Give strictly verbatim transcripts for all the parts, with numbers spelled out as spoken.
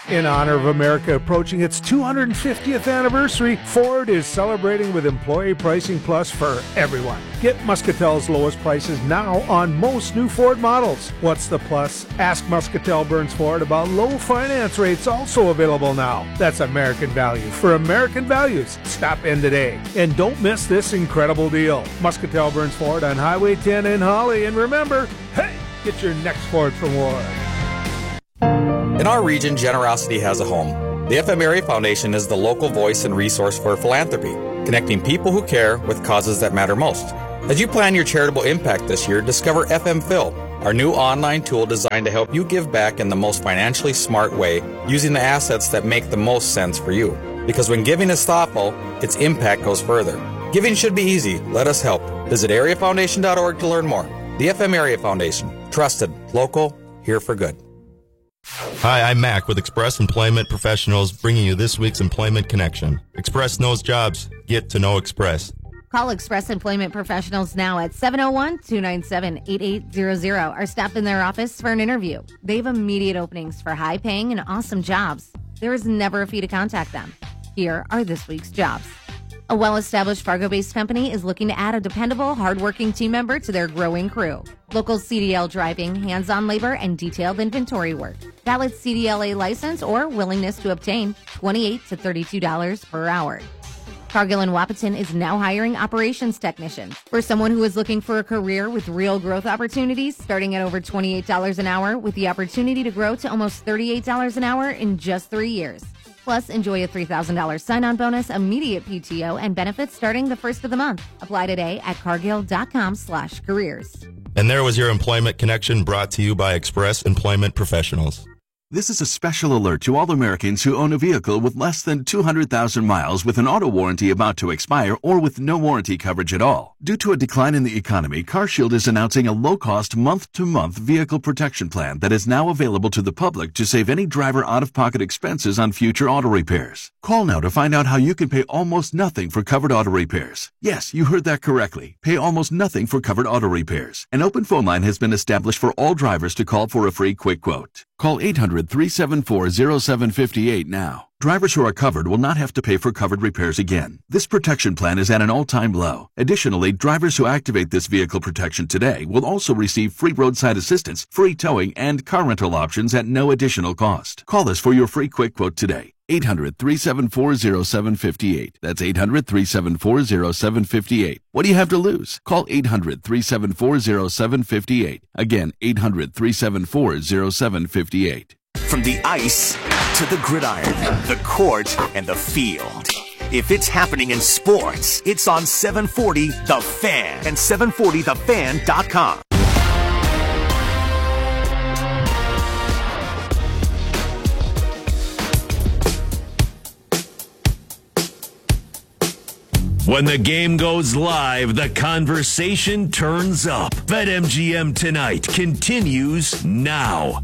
In honor of America approaching its two hundred fiftieth anniversary, Ford is celebrating with Employee Pricing Plus for everyone. Get Muscatel's lowest prices now on most new Ford models. What's the plus? Ask Muscatel Burns Ford about low finance rates also available now. That's American value for American values. Stop in today. And don't miss this incredible deal. Muscatel Burns Ford on Highway ten in Holly. And remember, hey, get your next Ford from Ward. In our region, generosity has a home. The F M Area Foundation is the local voice and resource for philanthropy, connecting people who care with causes that matter most. As you plan your charitable impact this year, discover F M Phil, our new online tool designed to help you give back in the most financially smart way, using the assets that make the most sense for you. Because when giving is thoughtful, its impact goes further. Giving should be easy. Let us help. Visit area foundation dot org to learn more. The F M Area Foundation. Trusted, local, here for good. Hi, I'm Mac with Express Employment Professionals, bringing you this week's Employment Connection. Express knows jobs. Get to know Express. Call Express Employment Professionals now at seven oh one, two nine seven, eight eight zero zero or stop in their office for an interview. They have immediate openings for high-paying and awesome jobs. There is never a fee to contact them. Here are this week's jobs. A well-established Fargo-based company is looking to add a dependable, hardworking team member to their growing crew. Local C D L driving, hands-on labor, and detailed inventory work. Valid C D L A license or willingness to obtain twenty-eight to thirty-two dollars per hour. Cargill and Wahpeton is now hiring operations technicians. For someone who is looking for a career with real growth opportunities, starting at over twenty-eight dollars an hour with the opportunity to grow to almost thirty-eight dollars an hour in just three years. Plus, enjoy a three thousand dollars sign-on bonus, immediate P T O, and benefits starting the first of the month. Apply today at cargill.com slash careers. And there was your Employment Connection, brought to you by Express Employment Professionals. This is a special alert to all Americans who own a vehicle with less than two hundred thousand miles with an auto warranty about to expire or with no warranty coverage at all. Due to a decline in the economy, CarShield is announcing a low-cost month-to-month vehicle protection plan that is now available to the public to save any driver out-of-pocket expenses on future auto repairs. Call now to find out how you can pay almost nothing for covered auto repairs. Yes, you heard that correctly. Pay almost nothing for covered auto repairs. An open phone line has been established for all drivers to call for a free quick quote. Call eight hundred, three seven four, zero seven five eight now. Drivers who are covered will not have to pay for covered repairs again. This protection plan is at an all-time low. Additionally, drivers who activate this vehicle protection today will also receive free roadside assistance, free towing, and car rental options at no additional cost. Call us for your free quick quote today. eight hundred, three seven four, zero seven five eight. That's eight hundred, three seven four, zero seven five eight. What do you have to lose? Call eight hundred, three seven four, zero seven five eight. Again, eight hundred, three seven four, zero seven five eight. From the ice to the gridiron, the court, and the field. If it's happening in sports, it's on seven forty The Fan and seven forty the fan dot com. When the game goes live, the conversation turns up. BetMGM Tonight continues now.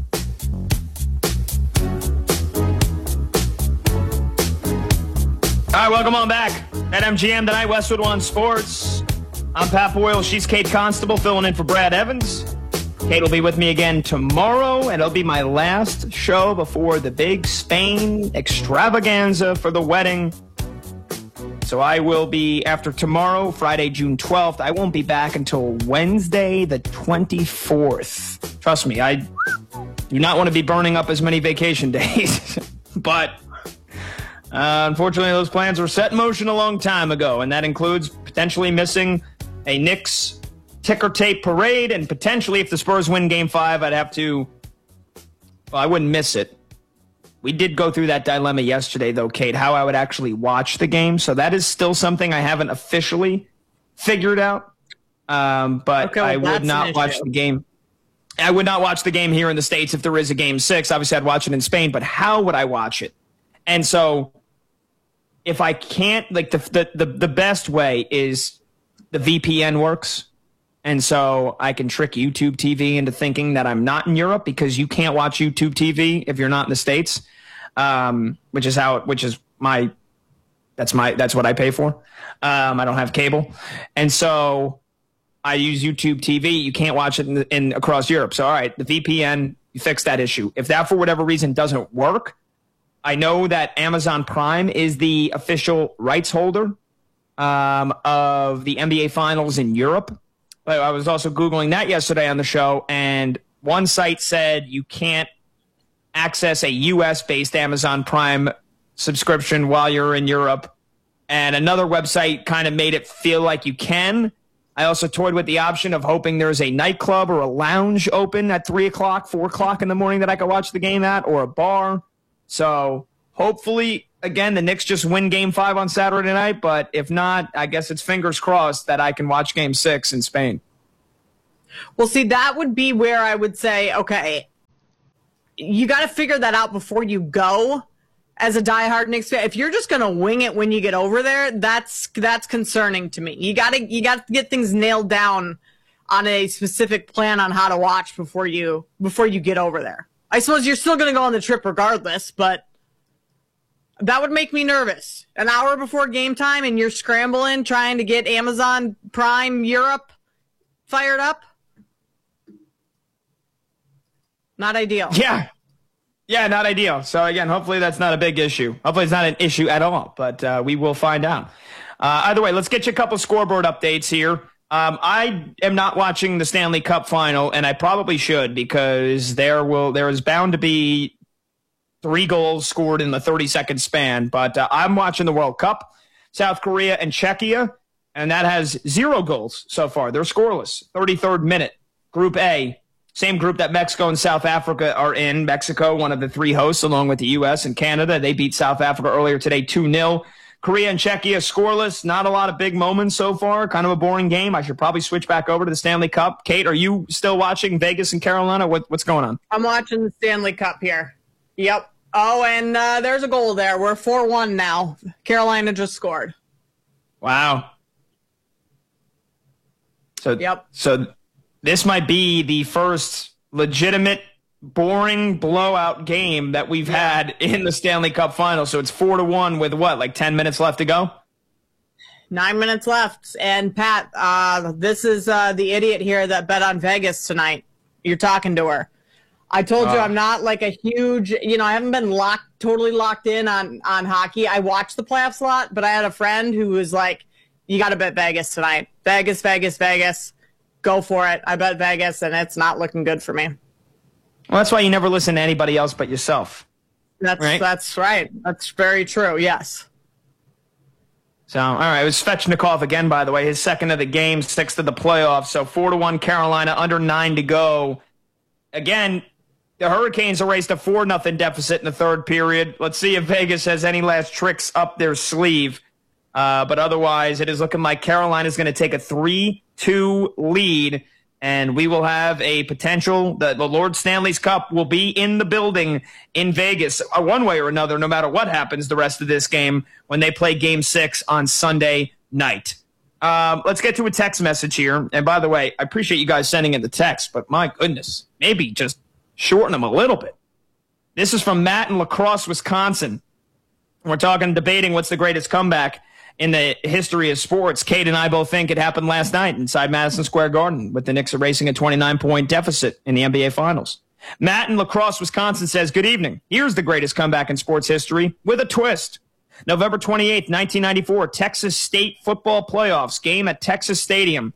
All right, welcome on back. BetMGM Tonight, Westwood One Sports. I'm Pat Boyle. She's Kate Constable, filling in for Brad Evans. Kate will be with me again tomorrow, and it'll be my last show before the big Spain extravaganza for the wedding. So I will be, after tomorrow, Friday, June twelfth, I won't be back until Wednesday, the twenty-fourth. Trust me, I do not want to be burning up as many vacation days. But uh, unfortunately, those plans were set in motion a long time ago, and that includes potentially missing a Knicks ticker tape parade, and potentially, if the Spurs win Game five, I'd have to, well, I wouldn't miss it. We did go through that dilemma yesterday, though, Kate, how I would actually watch the game. So that is still something I haven't officially figured out. Um, but okay, well, I would not watch the game. I would not watch the game here in the States if there is a game six. Obviously, I'd watch it in Spain, but how would I watch it? And so if I can't, like the the the, the best way is the V P N works. And so I can trick YouTube T V into thinking that I'm not in Europe, because you can't watch YouTube T V if you're not in the States, um, which is how, which is my, that's my, that's what I pay for. Um, I don't have cable. And so I use YouTube T V. You can't watch it in, in across Europe. So, all right, the V P N, you fix that issue. If that for whatever reason doesn't work, I know that Amazon Prime is the official rights holder um, of the N B A Finals in Europe. But I was also Googling that yesterday on the show, and one site said you can't access a U S-based Amazon Prime subscription while you're in Europe. And another website kind of made it feel like you can. I also toyed with the option of hoping there's a nightclub or a lounge open at three o'clock, four o'clock in the morning that I could watch the game at, or a bar. So hopefully, again, the Knicks just win game five on Saturday night. But if not, I guess it's fingers crossed that I can watch game six in Spain. Well, see, that would be where I would say, okay, you got to figure that out before you go as a diehard Knicks fan. If you're just going to wing it when you get over there, that's that's concerning to me. You got to you got to get things nailed down on a specific plan on how to watch before you before you get over there. I suppose you're still going to go on the trip regardless, but that would make me nervous. An hour before game time and you're scrambling trying to get Amazon Prime Europe fired up. Not ideal. Yeah. Yeah, not ideal. So, again, hopefully that's not a big issue. Hopefully it's not an issue at all, but uh, we will find out. Uh, either way, let's get you a couple scoreboard updates here. Um, I am not watching the Stanley Cup final, and I probably should because there will there is bound to be three goals scored in the thirty-second span. But uh, I'm watching the World Cup, South Korea and Czechia, and that has zero goals so far. They're scoreless. thirty-third minute, Group A. Same group that Mexico and South Africa are in. Mexico, one of the three hosts, along with the U S and Canada. They beat South Africa earlier today two nil. Korea and Czechia scoreless. Not a lot of big moments so far. Kind of a boring game. I should probably switch back over to the Stanley Cup. Kate, are you still watching Vegas and Carolina? What, what's going on? I'm watching the Stanley Cup here. Yep. Oh, and uh, there's a goal there. We're four one now. Carolina just scored. Wow. So, yep. So this might be the first legitimate, boring blowout game that we've yeah. had in the Stanley Cup final. So it's four to one with what, like ten minutes left to go? Nine minutes left. And Pat, uh, this is uh, the idiot here that bet on Vegas tonight. You're talking to her. I told uh, you I'm not like a huge, you know, I haven't been locked, totally locked in on, on hockey. I watch the playoffs a lot, but I had a friend who was like, you got to bet Vegas tonight. Vegas, Vegas, Vegas. Go for it. I bet Vegas, and it's not looking good for me. Well, that's why you never listen to anybody else but yourself. That's right. That's right. That's very true. Yes. So, all right. It was Svechnikov again, by the way. His second of the game, sixth of the playoffs. So four to one Carolina, under nine to go. Again, the Hurricanes erased a four nothing deficit in the third period. Let's see if Vegas has any last tricks up their sleeve. Uh, but otherwise, it is looking like Carolina's going to take a three two lead, and we will have a potential that the Lord Stanley's Cup will be in the building in Vegas uh, one way or another, no matter what happens the rest of this game when they play Game six on Sunday night. Um, let's get to a text message here. And by the way, I appreciate you guys sending in the text, but my goodness, maybe just shorten them a little bit. This is from Matt in La Crosse, Wisconsin. We're talking, debating what's the greatest comeback in the history of sports. Kate and I both think it happened last night inside Madison Square Garden with the Knicks erasing a twenty-nine point deficit in the N B A Finals. Matt in La Crosse, Wisconsin says, good evening. Here's the greatest comeback in sports history with a twist. November twenty-eighth, nineteen ninety-four, Texas State football playoffs, game at Texas Stadium.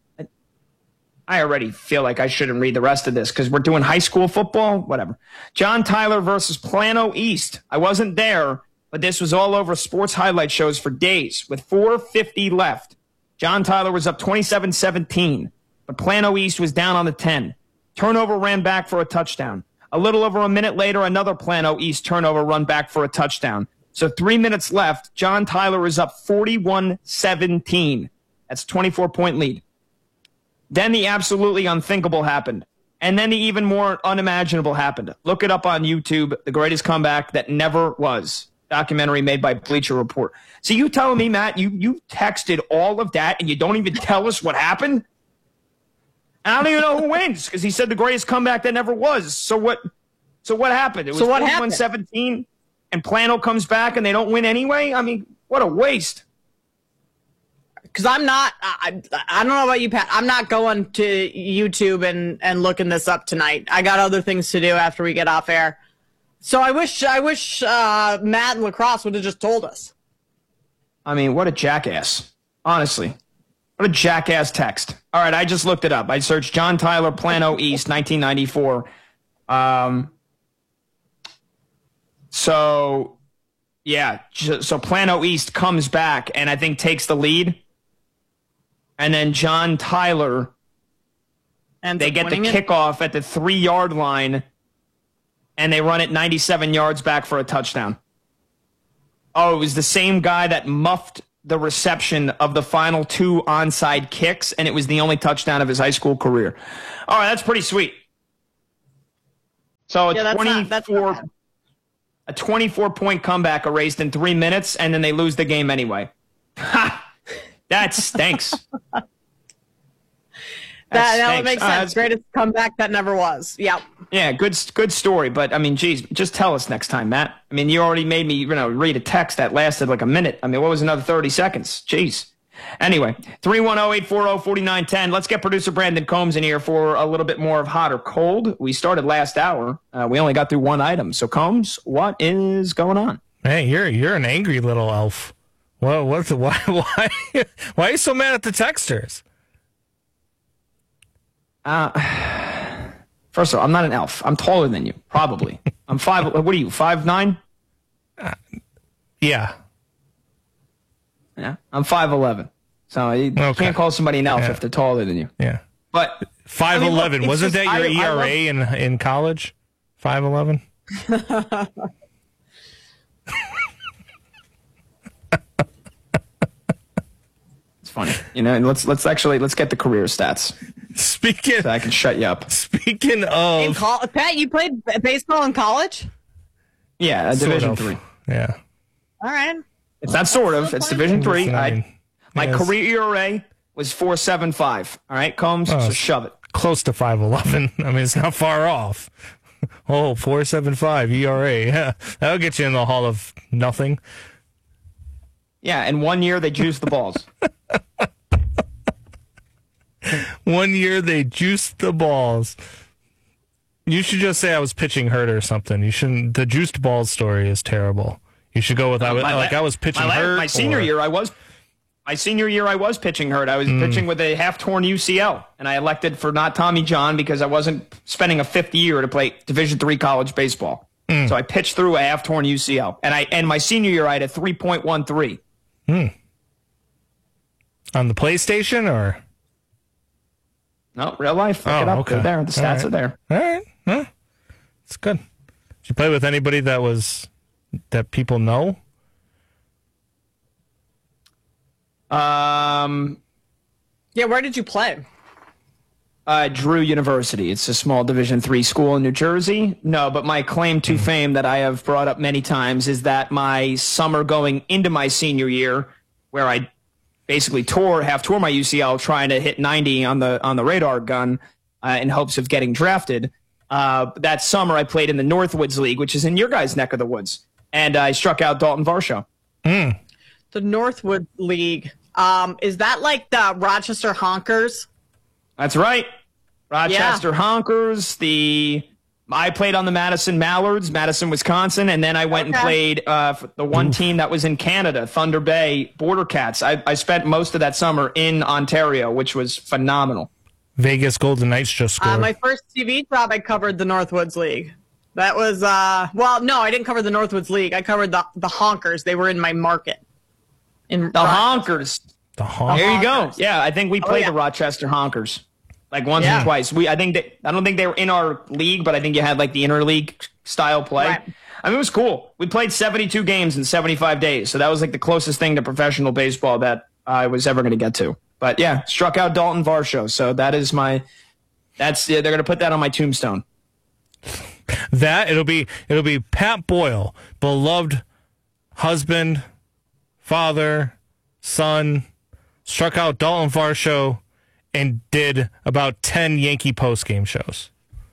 I already feel like I shouldn't read the rest of this because we're doing high school football. Whatever. John Tyler versus Plano East. I wasn't there, but this was all over sports highlight shows for days. With four fifty left, John Tyler was up twenty-seven seventeen, but Plano East was down on the ten. Turnover ran back for a touchdown. A little over a minute later, another Plano East turnover run back for a touchdown. So three minutes left, John Tyler is up forty-one seventeen. That's a twenty-four point lead. Then the absolutely unthinkable happened. And then the even more unimaginable happened. Look it up on YouTube, the greatest comeback that never was. Documentary made by Bleacher Report. So you telling me, Matt, you, you texted all of that and you don't even tell us what happened? I don't even know who wins because he said the greatest comeback that never was. So what So what happened? It was so what forty-one seventeen and Plano comes back and they don't win anyway? I mean, what a waste. Because I'm not, I, I don't know about you, Pat. I'm not going to YouTube and, and looking this up tonight. I got other things to do after we get off air. So I wish I wish uh, Matt and Lacrosse would have just told us. I mean, what a jackass. Honestly. What a jackass text. All right, I just looked it up. I searched John Tyler, Plano East, nineteen ninety-four. Um, so, yeah. So Plano East comes back and I think takes the lead. And then John Tyler, and they get the kickoff at the three-yard line, and they run it ninety-seven yards back for a touchdown. Oh, it was the same guy that muffed the reception of the final two onside kicks, and it was the only touchdown of his high school career. All right, that's pretty sweet. So a yeah, that's twenty-four, not, that's not a twenty-four point comeback erased in three minutes, and then they lose the game anyway. Ha! That stinks. that that, that makes sense. Uh, Greatest comeback that never was. Yep. Yeah, good good story. But, I mean, geez, just tell us next time, Matt. I mean, you already made me, you know, read a text that lasted like a minute. I mean, what was another thirty seconds? Jeez. Anyway, three one zero, eight four zero, four nine one zero. Let's get producer Brandon Combs in here for a little bit more of hot or cold. We started last hour. Uh, we only got through one item. So, Combs, what is going on? Hey, you're you're an angry little elf. Well, what's why why why are you so mad at the texters? Uh, first of all, I'm not an elf. I'm taller than you, probably. I'm five. What are you? Five nine? Uh, yeah. Yeah. I'm five eleven. So you okay. can't call somebody an elf yeah. if they're taller than you. Yeah. But five eleven. I mean, wasn't just, that your I, E R A love... in in college? Five eleven. Funny, you know. And let's let's actually let's get the career stats. Speaking, so I can shut you up. Speaking of, in col- Pat, you played baseball in college? Yeah, sort Division of. three. Yeah. All right. It's not sort of. It's Division three. I, my yes. career E R A was four seven five. All right, Combs. Oh, so shove it. Close to five eleven. I mean, it's not far off. Oh, four seven five E R A. Yeah, that'll get you in the Hall of Nothing. Yeah, and one year they juiced the balls. One year they juiced the balls. You should just say I was pitching hurt or something. You shouldn't. The juiced balls story is terrible. You should go with uh, I was, like I was pitching my, hurt. My senior or... year, I was. My senior year, I was pitching hurt. I was mm. pitching with a half-torn U C L, and I elected for not Tommy John because I wasn't spending a fifth year to play Division three college baseball. Mm. So I pitched through a half-torn U C L, and I and my senior year, I had a three point one three. Hmm. On the PlayStation or? No, real life. Look oh, it up. Okay. They're there. The stats right. are there. All right. Huh. It's good. Did you play with anybody that was that people know? Um. Yeah, where did you play? Uh, Drew University. It's a small Division three school in New Jersey. No, but my claim to fame that I have brought up many times is that my summer going into my senior year, where I basically tore, half tore my U C L trying to hit ninety on the on the radar gun uh, in hopes of getting drafted. Uh, that summer I played in the Northwoods League, which is in your guys' neck of the woods, and I struck out Dalton Varsho. Mm. The Northwood League. Um, is that like the Rochester Honkers? That's right. Rochester yeah. Honkers. The I played on the Madison Mallards, Madison, Wisconsin, and then I went okay. and played uh, for the one team that was in Canada, Thunder Bay Border Cats. I, I spent most of that summer in Ontario, which was phenomenal. Vegas Golden Knights just scored. Uh, my first T V job, I covered the Northwoods League. That was, uh, well, no, I didn't cover the Northwoods League. I covered the, the Honkers. They were in my market. In the Honkers. The Honkers. There you go. Yeah, I think we played oh, yeah. the Rochester Honkers. Like once yeah. or twice. We I think they, I don't think they were in our league, but I think you had like the interleague style play. Right. I mean, it was cool. We played seventy-two games in seventy-five days, so that was like the closest thing to professional baseball that I was ever going to get to. But yeah, struck out Dalton Varsho, so that is my. That's yeah, they're going to put that on my tombstone. That it'll be it'll be Pat Boyle, beloved husband, father, son, struck out Dalton Varsho. And did about ten Yankee post-game shows.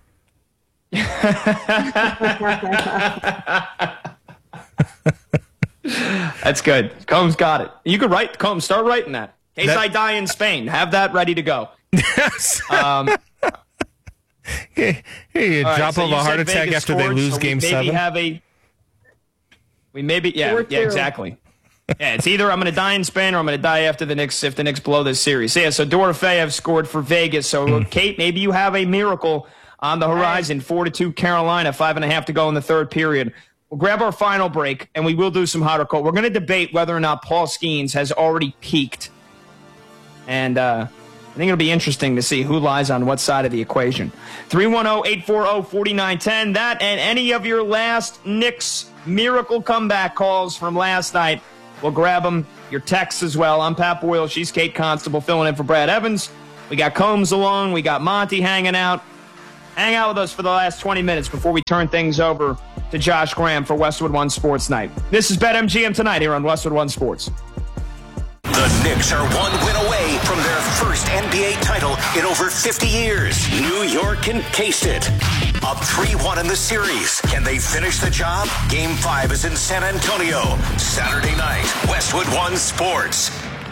That's good. Combs got it. You could write, Combs, start writing that. In case that, I die in Spain, have that ready to go. Yes. Um, Hey, hey, All right, drop so of you a heart said attack Vegas after they scored, lose so game we maybe seven. Have a, we maybe, yeah, Four yeah, two. exactly. Yeah, it's either I'm going to die in Spain or I'm going to die after the Knicks if the Knicks blow this series. So, yeah, so Dorofeyev scored for Vegas. So, Mm. Kate, maybe you have a miracle on the horizon. Four to two Carolina, five and a half to go in the third period. We'll grab our final break, and we will do some hot or cold. We're going to debate whether or not Paul Skeens has already peaked. And uh, I think it'll be interesting to see who lies on what side of the equation. three one zero, eight four zero, four nine one zero. That and any of your last Knicks miracle comeback calls from last night. We'll grab them. Your texts as well. I'm Pat Boyle. She's Kate Constable filling in for Brad Evans. We got Combs along. We got Monty hanging out. Hang out with us for the last twenty minutes before we turn things over to Josh Graham for Westwood One Sports Night. This is BetMGM Tonight here on Westwood One Sports. The Knicks are one win away from their first N B A title in over fifty years. New York can taste it. Up three one in the series. Can they finish the job? Game five is in San Antonio. Saturday night, Westwood One Sports.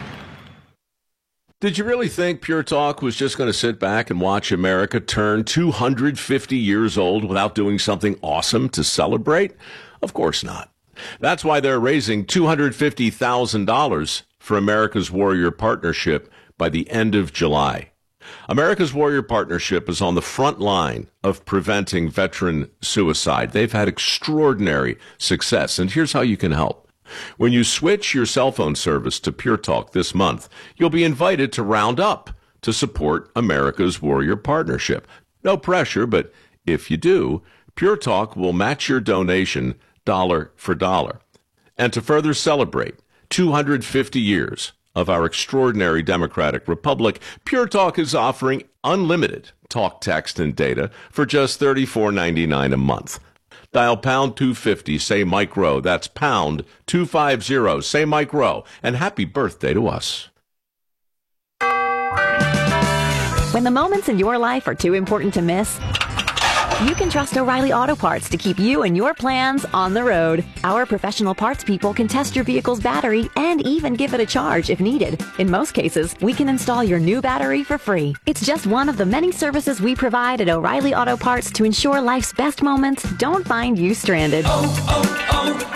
Did you really think Pure Talk was just going to sit back and watch America turn two hundred fifty years old without doing something awesome to celebrate? Of course not. That's why they're raising two hundred fifty thousand dollars for America's Warrior Partnership by the end of July. America's Warrior Partnership is on the front line of preventing veteran suicide. They've had extraordinary success, and here's how you can help. When you switch your cell phone service to Pure Talk this month, you'll be invited to round up to support America's Warrior Partnership. No pressure, but if you do, Pure Talk will match your donation dollar for dollar. And to further celebrate two hundred fifty years of our extraordinary democratic republic, Pure Talk is offering unlimited talk, text, and data for just thirty-four ninety-nine a month. Dial pound two fifty, say Mike Rowe. That's pound two fifty, say Mike Rowe. And happy birthday to us. When the moments in your life are too important to miss, you can trust O'Reilly Auto Parts to keep you and your plans on the road. Our professional parts people can test your vehicle's battery and even give it a charge if needed. In most cases, we can install your new battery for free. It's just one of the many services we provide at O'Reilly Auto Parts to ensure life's best moments don't find you stranded. Oh,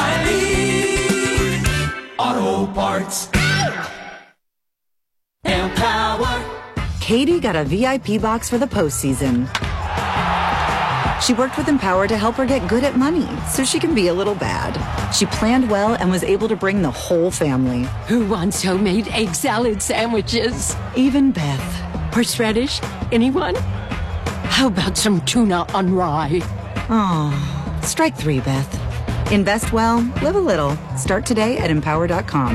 oh, oh, O'Reilly Auto Parts. Empower. Katie got a V I P box for the postseason. She worked with Empower to help her get good at money so she can be a little bad. She planned well and was able to bring the whole family. Who wants homemade egg salad sandwiches? Even Beth. Horseradish? Anyone? How about some tuna on rye? Oh, strike three, Beth. Invest well, live a little. Start today at empower dot com.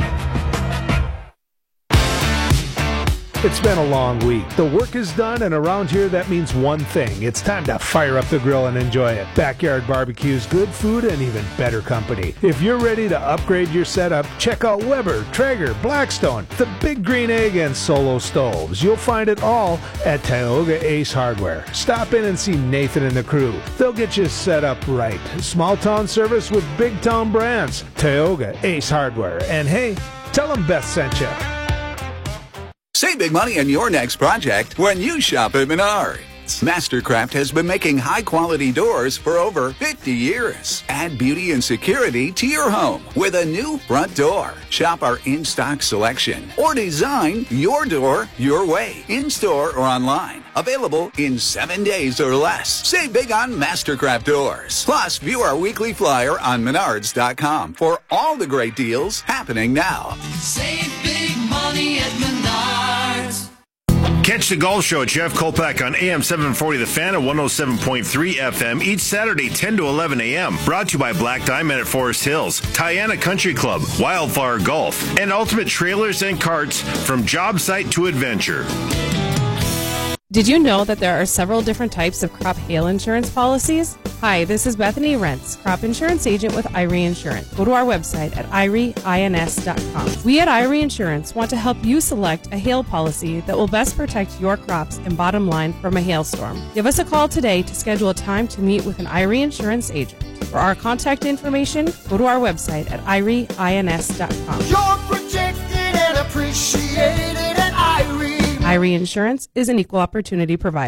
It's been a long week. The work is done, and around here that means one thing. It's time to fire up the grill and enjoy it. Backyard Barbecue's good food and even better company. If you're ready to upgrade your setup, check out Weber, Traeger, Blackstone, the Big Green Egg, and Solo Stoves. You'll find it all at Tioga Ace Hardware. Stop in and see Nathan and the crew. They'll get you set up right. Small town service with big town brands. Tioga Ace Hardware. And hey, tell them Beth sent you. Save big money on your next project when you shop at Menards. Mastercraft has been making high-quality doors for over fifty years. Add beauty and security to your home with a new front door. Shop our in-stock selection or design your door your way, in-store or online. Available in seven days or less. Save big on Mastercraft doors. Plus, view our weekly flyer on menards dot com for all the great deals happening now. Save big money at Menards. Catch the Golf Show at Jeff Kolpeck on A M seven forty The Fan at one oh seven point three F M each Saturday ten to eleven a.m. Brought to you by Black Diamond at Forest Hills, Tiana Country Club, Wildflower Golf, and Ultimate Trailers and Carts from job site to adventure. Did you know that there are several different types of crop hail insurance policies? Hi, this is Bethany Rentz, crop insurance agent with I R E Insurance. Go to our website at I R E ins dot com. We at I R E Insurance want to help you select a hail policy that will best protect your crops and bottom line from a hailstorm. Give us a call today to schedule a time to meet with an I R E Insurance agent. For our contact information, go to our website at I R E ins dot com. You're protected and appreciated at I R E. I R E Insurance is an equal opportunity provider.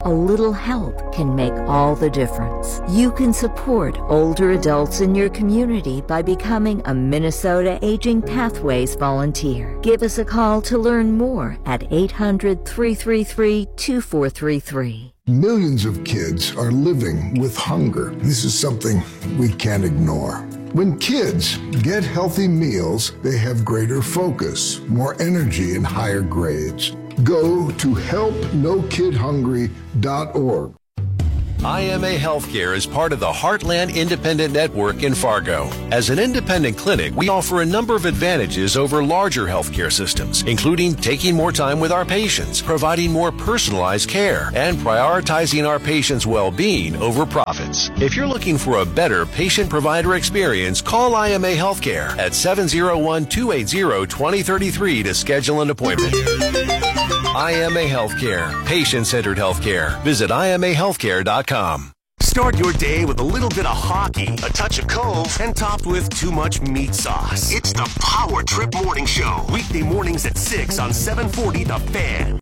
A little help can make all the difference. You can support older adults in your community by becoming a Minnesota Aging Pathways volunteer. Give us a call to learn more at eight hundred, three three three, two four three three. Millions of kids are living with hunger. This is something we can't ignore. When kids get healthy meals, they have greater focus, more energy, and higher grades. Go to help no kid hungry dot org. I M A Healthcare is part of the Heartland Independent Network in Fargo. As an independent clinic, we offer a number of advantages over larger healthcare systems, including taking more time with our patients, providing more personalized care, and prioritizing our patients' well-being over profits. If you're looking for a better patient-provider experience, call I M A Healthcare at seven oh one, two eight zero, two oh three three to schedule an appointment. I M A Healthcare, patient-centered healthcare. Visit I M A healthcare dot com. Start your day with a little bit of hockey, a touch of Cove, and topped with too much meat sauce. It's the Power Trip Morning Show. Weekday mornings at six on seven forty The Fan.